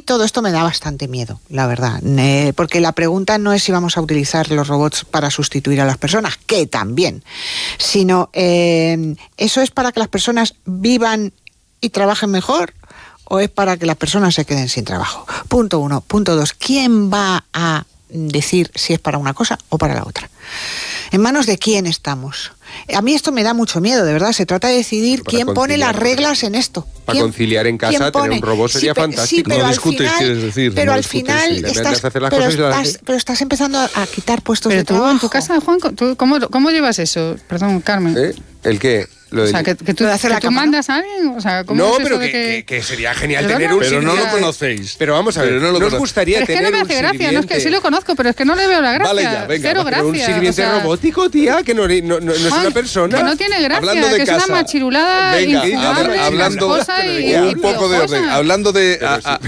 todo esto me da bastante miedo, la verdad, porque la pregunta no es si vamos a utilizar los robots para sustituir a las personas, que también, sino ¿eso es para que las personas vivan y trabajen mejor o es para que las personas se queden sin trabajo? Punto 1. Punto 2, ¿quién va a decir si es para una cosa o para la otra? ¿En manos de quién estamos? A mí esto me da mucho miedo, de verdad. Se trata de decidir quién pone las reglas en esto. Para conciliar en casa, tener un robot sería fantástico. Sí, no discutes, quieres decir. Pero al final estás empezando a quitar puestos de trabajo. En tu casa, Juan, ¿cómo llevas eso? Perdón, Carmen. ¿El qué? O sea, que tú mandas a alguien. O sea, ¿cómo no, es pero eso que sería genial tener un Pero sirviente. no lo conocéis. Pero vamos a ver, ¿no os gustaría tener un sirviente? Es que no me hace gracia, no es que sí lo conozco, pero es que no le veo la gracia. Vale ya, venga. Cero Pero gracia. un sirviente robótico, tía, que no es una persona. Que no tiene gracia, Hablando de que casa. es una machirulada infumable, hablando un poco de orden. Hablando de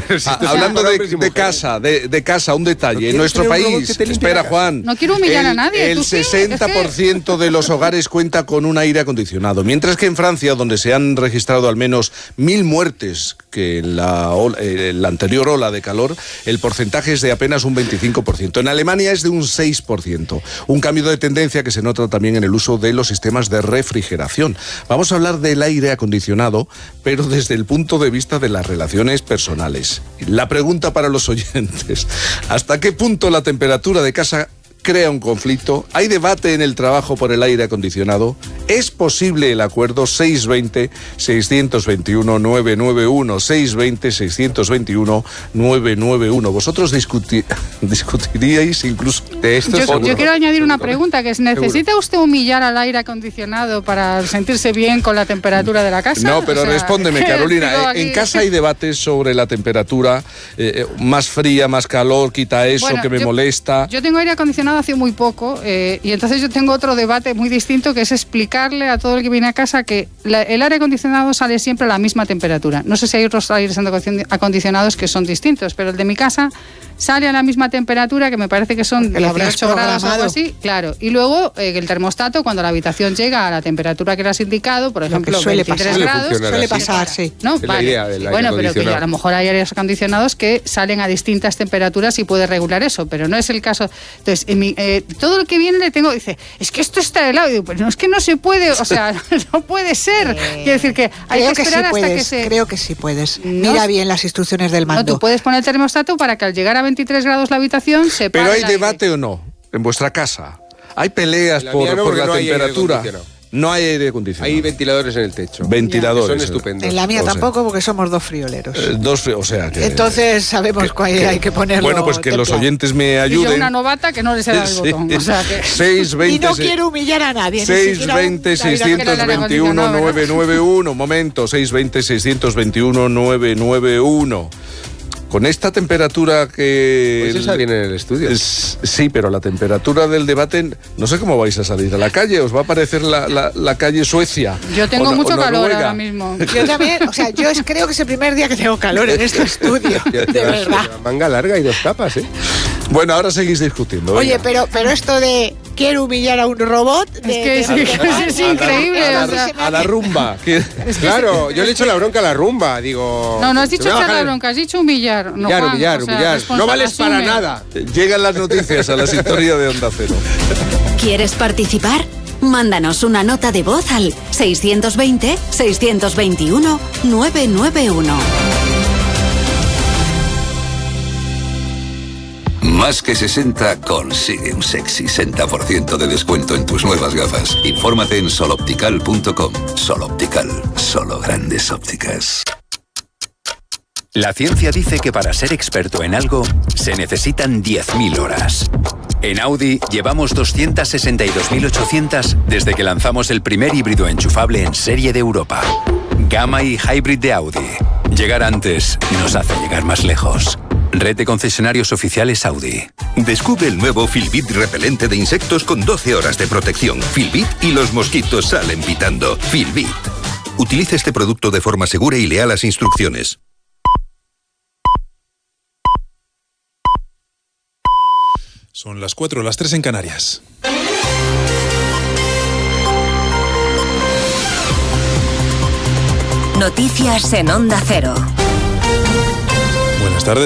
casa, un detalle. En nuestro país, espera, Juan. No quiero humillar a nadie. El 60% de los hogares cuenta con un aire acondicionado, mientras que en Francia, donde se han registrado al menos 1.000 muertes que en la anterior ola de calor, el porcentaje es de apenas un 25%. En Alemania es de un 6%. Un cambio de tendencia que se nota también en el uso de los sistemas de refrigeración. Vamos a hablar del aire acondicionado, pero desde el punto de vista de las relaciones personales. La pregunta para los oyentes: ¿hasta qué punto la temperatura de casa crea un conflicto? ¿Hay debate en el trabajo por el aire acondicionado? ¿Es posible el acuerdo? 620-621-991, 620-621-991. ¿Vosotros discutiríais incluso de esto? Yo quiero añadir una pregunta, que es: ¿necesita usted humillar al aire acondicionado para sentirse bien con la temperatura de la casa? No, pero respóndeme, Carolina. En casa hay debates sobre la temperatura, más fría, más calor, quita eso, que me molesta. Yo tengo aire acondicionado hace muy poco, y entonces yo tengo otro debate muy distinto, que es explicarle a todo el que viene a casa que el aire acondicionado sale siempre a la misma temperatura. No sé si hay otros aires acondicionados que son distintos, pero el de mi casa sale a la misma temperatura, que me parece que son 18 grados o algo así, claro. Y luego el termostato, cuando la habitación llega a la temperatura que le has indicado, por ejemplo, 23 grados... Suele pasar, sí. ¿No? Vale. Bueno, pero que a lo mejor hay aires acondicionados que salen a distintas temperaturas y puede regular eso, pero no es el caso. Entonces, todo el que viene dice, es que esto está helado. Y digo, pues no, es que no se puede, o sea, no puede ser. Quiere decir que hay que esperar hasta que se... Creo que sí puedes. Mira bien las instrucciones del mando. No, tú puedes poner el termostato para que al llegar a 23 grados la habitación se pare. ¿Pero hay debate o no en vuestra casa? ¿Hay peleas por la temperatura? No hay aire acondicionado. Hay ventiladores en el techo. Ventiladores. Son estupendos. En la mía tampoco, porque somos dos frioleros. O sea que... Entonces sabemos cuál hay que ponerlo. Bueno, pues que los oyentes me ayuden. Y yo, una novata, que no les he dado el botón. O sea que... 620, y no quiero humillar a nadie. 620-621-991. Momento, 620-621-991. Con esta temperatura que... Pues esa viene en el estudio. Sí, pero la temperatura del debate, no sé cómo vais a salir a la calle. ¿Os va a parecer la calle Suecia? Yo tengo mucho calor ahora mismo. Yo también, o sea, yo creo que es el primer día que tengo calor en este estudio. De verdad. Manga larga y 2 capas, ¿eh? Bueno, ahora seguís discutiendo. Oye, pero esto de quiero humillar a un robot... Es increíble. A la rumba. Claro, yo le echo la bronca a la rumba, digo... No has dicho echar la bronca, has dicho humillar. Humillar. No vales para nada. Llegan las noticias a la sintonía de Onda Cero. ¿Quieres participar? Mándanos una nota de voz al 620-621-991. Más que 60 consigue un sexy 60% de descuento en tus nuevas gafas. Infórmate en soloptical.com. Soloptical, solo grandes ópticas. La ciencia dice que para ser experto en algo se necesitan 10.000 horas. En Audi llevamos 262.800 desde que lanzamos el primer híbrido enchufable en serie de Europa. Gamma y Hybrid de Audi. Llegar antes nos hace llegar más lejos. Red de concesionarios oficiales Audi. Descubre el nuevo Filbit repelente de insectos con 12 horas de protección. Filbit y los mosquitos salen pitando. Filbit. Utiliza este producto de forma segura y lea las instrucciones. Son las 4, las 3 en Canarias. Noticias en Onda Cero. Buenas tardes.